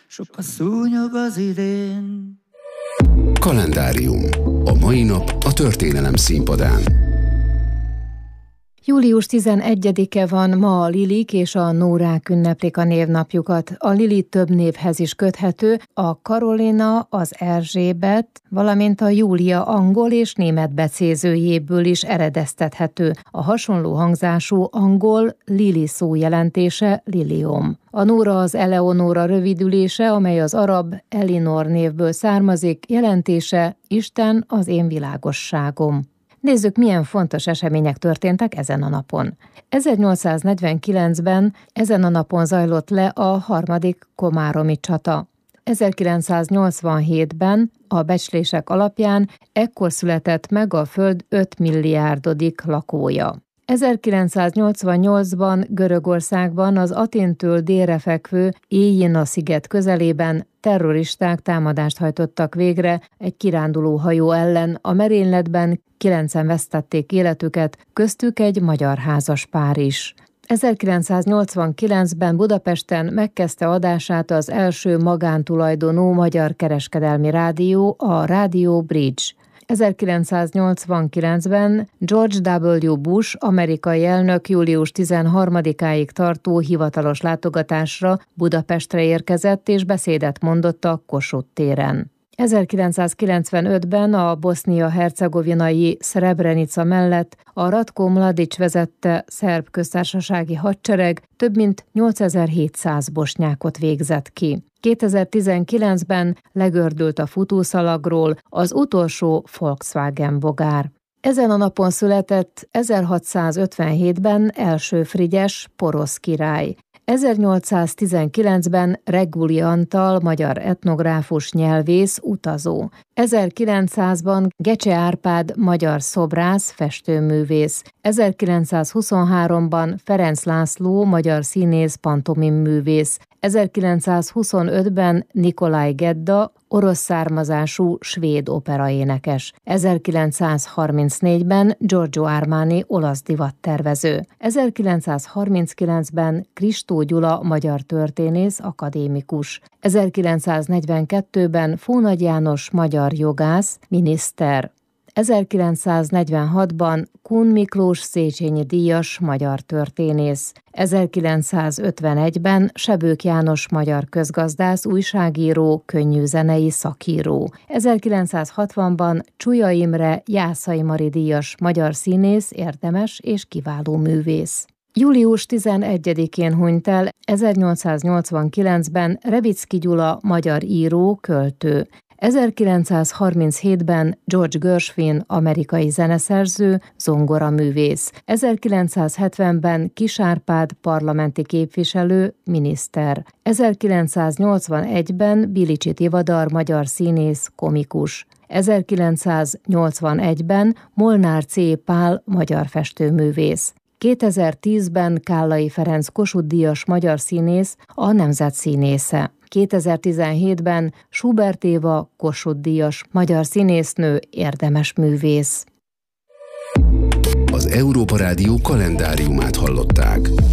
sok a szúnyog az idén. Kalendárium. A mai nap a történelem színpadán. Július 11-e van ma, a Lilik és a Nórák ünneplik a névnapjukat. A Lili több névhez is köthető, a Karolina, az Erzsébet, valamint a Júlia angol és német becézőjéből is eredeztethető. A hasonló hangzású angol Lili szó jelentése Lilium. A Nóra az Eleonóra rövidülése, amely az arab Elinor névből származik, jelentése Isten az én világosságom. Nézzük, milyen fontos események történtek ezen a napon. 1849-ben ezen a napon zajlott le a harmadik komáromi csata. 1987-ben a becslések alapján ekkor született meg a Föld 5 milliárdodik lakója. 1988-ban Görögországban az Athéntől délre fekvő Éjjina sziget közelében terroristák támadást hajtottak végre egy kiránduló hajó ellen. A merényletben 9-en vesztették életüket, köztük egy magyar házaspár is. 1989-ben Budapesten megkezdte adását az első magántulajdonú magyar kereskedelmi rádió, a Rádió Bridge. 1989-ben George W. Bush amerikai elnök július 13-áig tartó hivatalos látogatásra Budapestre érkezett és beszédet mondott a Kossuth téren. 1995-ben a bosznia-hercegovinai Srebrenica mellett a Ratko Mladic vezette szerb köztársasági hadsereg több mint 8700 bosnyákot végzett ki. 2019-ben legördült a futószalagról az utolsó Volkswagen bogár. Ezen a napon született 1657-ben első Frigyes porosz király. 1819-ben Reguli Antal, magyar etnográfus, nyelvész, utazó. 1900-ban Gecse Árpád, magyar szobrász, festőművész. 1923-ban Ferenc László, magyar színész, pantomimművész. 1925-ben Nikolaj Gedda, orosz származású svéd operaénekes. 1934-ben Giorgio Armani, olasz divattervező. 1939-ben Kristó Gyula, magyar történész, akadémikus. 1942-ben Fónagy János, magyar jogász, miniszter. 1946-ban Kun Miklós Széchenyi díjas, magyar történész. 1951-ben Sebők János, magyar közgazdász, újságíró, könnyűzenei szakíró. 1960-ban Csuja Imre, Jászai Mari díjas, magyar színész, érdemes és kiváló művész. Július 11-én hunyt el 1889-ben Revicki Gyula, magyar író, költő. 1937-ben George Gershwin, amerikai zeneszerző, zongoraművész. 1970-ben Kiss Árpád, parlamenti képviselő, miniszter. 1981-ben Bilicsi Tivadar, magyar színész, komikus. 1981-ben Molnár C. Pál, magyar festőművész. 2010-ben Kállai Ferenc Kossuth-díjas magyar színész, a nemzet színésze. 2017-ben Schubert Éva, Kossuth-díjas magyar színésznő, érdemes művész. Az Európa Rádió kalendáriumát hallották.